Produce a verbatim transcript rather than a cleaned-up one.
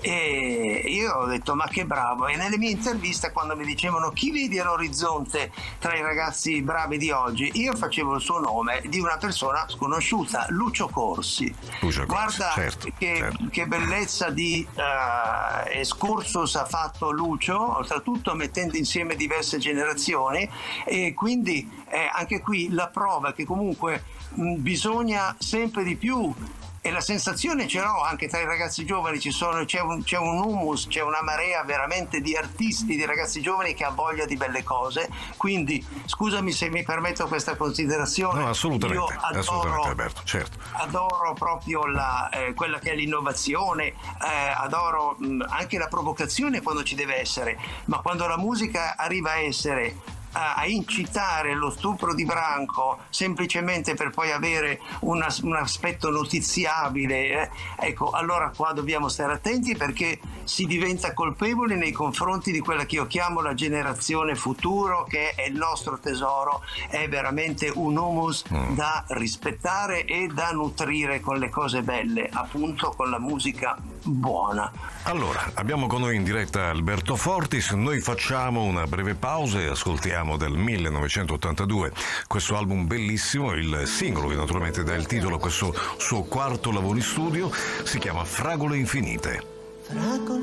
E io ho detto ma che bravo, e nelle mie interviste quando mi dicevano chi vedi all'orizzonte tra i ragazzi bravi di oggi, io facevo il suo nome di una persona sconosciuta, Lucio Corsi. Lucio Corsi, guarda certo, che, certo. che bellezza di uh, excursus ha fatto Lucio, oltretutto mettendo insieme diverse generazioni, e quindi eh, anche qui la prova che comunque mh, bisogna sempre di più. E la sensazione ce l'ho anche tra i ragazzi giovani, ci sono, c'è, un, c'è un humus, c'è una marea veramente di artisti, di ragazzi giovani che ha voglia di belle cose. Quindi scusami se mi permetto questa considerazione. No, assolutamente, io adoro, assolutamente Alberto, certo. adoro proprio la, eh, quella che è l'innovazione, eh, adoro mh, anche la provocazione quando ci deve essere, ma quando la musica arriva a essere a incitare lo stupro di branco semplicemente per poi avere una, un aspetto notiziabile, eh? Ecco, allora qua dobbiamo stare attenti, perché si diventa colpevoli nei confronti di quella che io chiamo la generazione futuro, che è il nostro tesoro, è veramente un humus mm. da rispettare e da nutrire con le cose belle, appunto con la musica buona. Allora, abbiamo con noi in diretta Alberto Fortis, noi facciamo una breve pausa e ascoltiamo del millenovecentottantadue questo album bellissimo, il singolo che naturalmente dà il titolo a questo suo quarto lavoro in studio, si chiama Fragole Infinite. Fragole